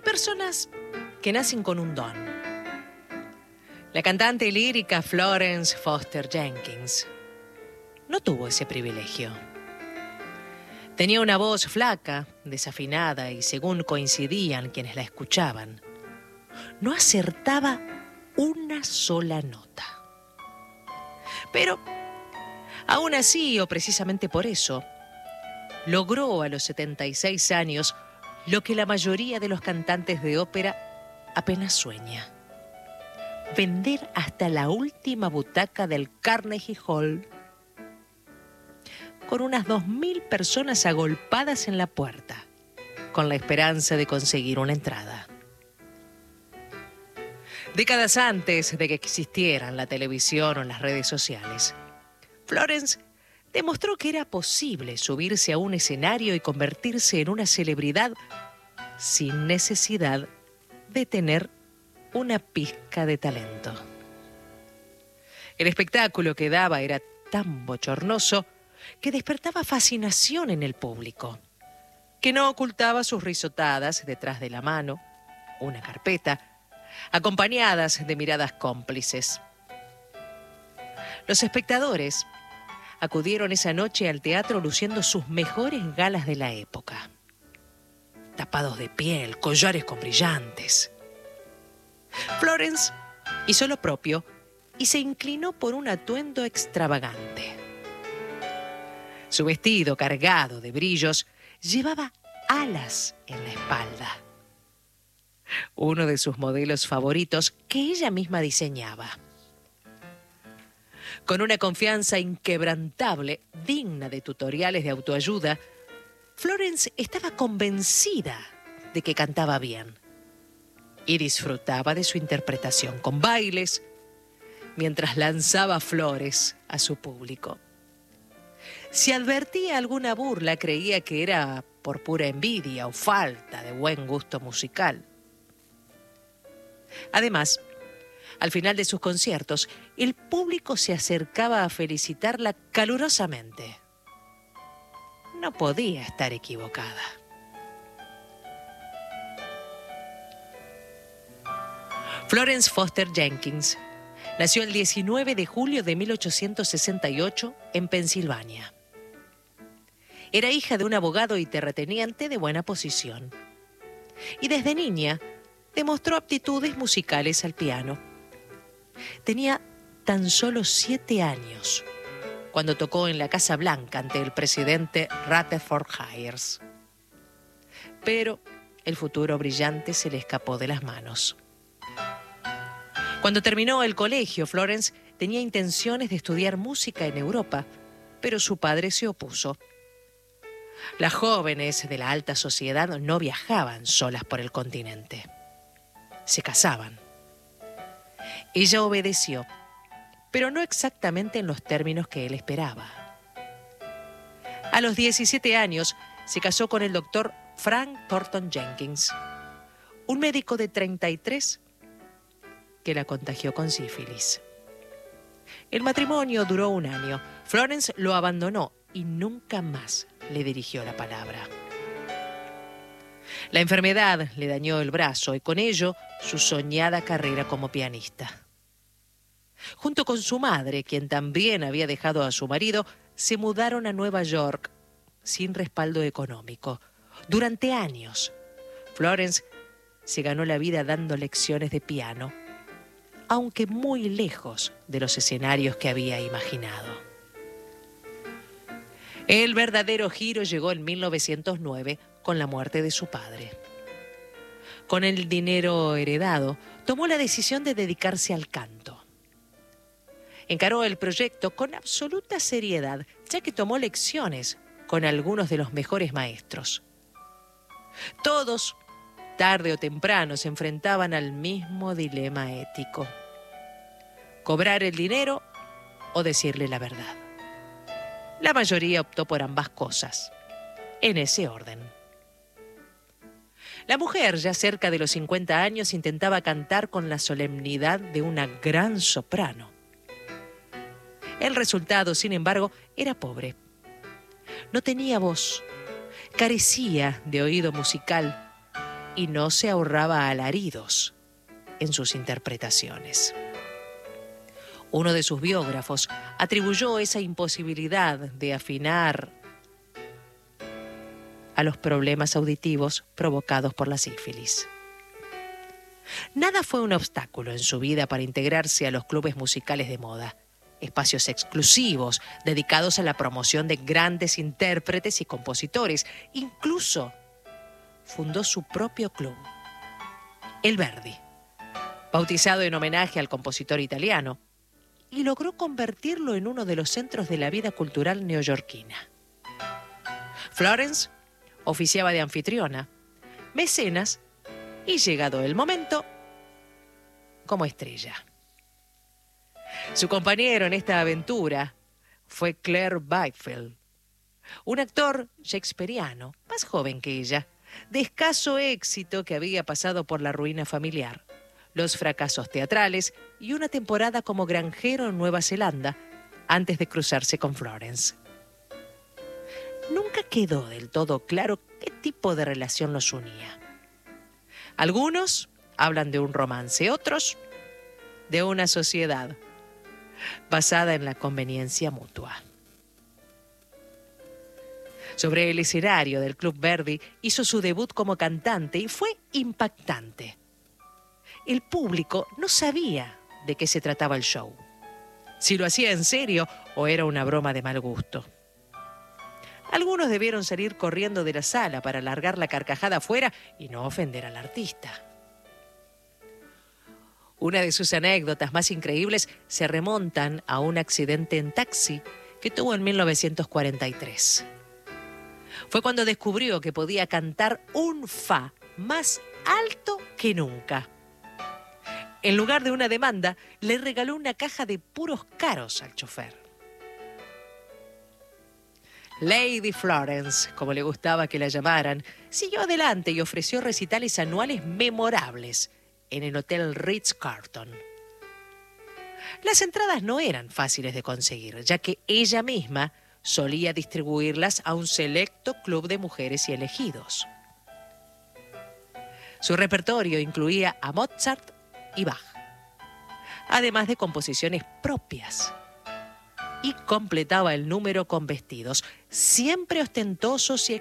personas que nacen con un don. La cantante lírica Florence Foster Jenkins no tuvo ese privilegio. Tenía una voz flaca, desafinada y, según coincidían quienes la escuchaban, no acertaba una sola nota. Pero, aún así, o precisamente por eso, logró a los 76 años lo que la mayoría de los cantantes de ópera apenas sueña: vender hasta la última butaca del Carnegie Hall, con unas 2.000 personas agolpadas en la puerta, con la esperanza de conseguir una entrada. Décadas antes de que existieran la televisión o las redes sociales, Florence demostró que era posible subirse a un escenario y convertirse en una celebridad sin necesidad de tener una pizca de talento. El espectáculo que daba era tan bochornoso que despertaba fascinación en el público, que no ocultaba sus risotadas detrás de la mano, una carpeta, acompañadas de miradas cómplices. Los espectadores acudieron esa noche al teatro luciendo sus mejores galas de la época, tapados de piel, collares con brillantes. Florence hizo lo propio y se inclinó por un atuendo extravagante. Su vestido, cargado de brillos, llevaba alas en la espalda, uno de sus modelos favoritos que ella misma diseñaba. Con una confianza inquebrantable, digna de tutoriales de autoayuda, Florence estaba convencida de que cantaba bien y disfrutaba de su interpretación con bailes, mientras lanzaba flores a su público. Si advertía alguna burla, creía que era por pura envidia o falta de buen gusto musical. Además, al final de sus conciertos, el público se acercaba a felicitarla calurosamente. No podía estar equivocada. Florence Foster Jenkins nació el 19 de julio de 1868 en Pensilvania. Era hija de un abogado y terrateniente de buena posición. Y desde niña demostró aptitudes musicales al piano. Tenía tan solo 7 años cuando tocó en la Casa Blanca ante el presidente Rutherford Hayes. Pero el futuro brillante se le escapó de las manos. Cuando terminó el colegio, Florence tenía intenciones de estudiar música en Europa, pero su padre se opuso. Las jóvenes de la alta sociedad no viajaban solas por el continente. Se casaban. Ella obedeció, pero no exactamente en los términos que él esperaba. A los 17 años se casó con el doctor Frank Thornton Jenkins, un médico de 33 que la contagió con sífilis. El matrimonio duró 1 año. Florence lo abandonó y nunca más le dirigió la palabra. La enfermedad le dañó el brazo y con ello su soñada carrera como pianista. Junto con su madre, quien también había dejado a su marido, se mudaron a Nueva York sin respaldo económico. Durante años, Florence se ganó la vida dando lecciones de piano, aunque muy lejos de los escenarios que había imaginado. El verdadero giro llegó en 1909 con la muerte de su padre. Con el dinero heredado, tomó la decisión de dedicarse al canto. Encaró el proyecto con absoluta seriedad, ya que tomó lecciones con algunos de los mejores maestros. Todos, tarde o temprano, se enfrentaban al mismo dilema ético: cobrar el dinero o decirle la verdad. La mayoría optó por ambas cosas, en ese orden. La mujer, ya cerca de los 50 años, intentaba cantar con la solemnidad de una gran soprano. El resultado, sin embargo, era pobre. No tenía voz, carecía de oído musical y no se ahorraba alaridos en sus interpretaciones. Uno de sus biógrafos atribuyó esa imposibilidad de afinar a los problemas auditivos provocados por la sífilis. Nada fue un obstáculo en su vida para integrarse a los clubes musicales de moda, espacios exclusivos dedicados a la promoción de grandes intérpretes y compositores. Incluso fundó su propio club, el Verdi, bautizado en homenaje al compositor italiano, y logró convertirlo en uno de los centros de la vida cultural neoyorquina. Florence oficiaba de anfitriona, mecenas y, llegado el momento, como estrella. Su compañero en esta aventura fue Claire Byfield, un actor shakespeariano, más joven que ella, de escaso éxito, que había pasado por la ruina familiar, los fracasos teatrales y una temporada como granjero en Nueva Zelanda antes de cruzarse con Florence. Nunca quedó del todo claro qué tipo de relación los unía. Algunos hablan de un romance, otros de una sociedad basada en la conveniencia mutua. Sobre el escenario del Club Verdi hizo su debut como cantante y fue impactante. El público no sabía de qué se trataba el show, si lo hacía en serio o era una broma de mal gusto. Algunos debieron salir corriendo de la sala para largar la carcajada afuera y no ofender al artista. Una de sus anécdotas más increíbles se remontan a un accidente en taxi que tuvo en 1943. Fue cuando descubrió que podía cantar un fa más alto que nunca. En lugar de una demanda, le regaló una caja de puros caros al chofer. Lady Florence, como le gustaba que la llamaran, siguió adelante y ofreció recitales anuales memorables en el Hotel Ritz-Carlton. Las entradas no eran fáciles de conseguir, ya que ella misma solía distribuirlas a un selecto club de mujeres y elegidos. Su repertorio incluía a Mozart y Bach, además de composiciones propias, y completaba el número con vestidos siempre ostentosos y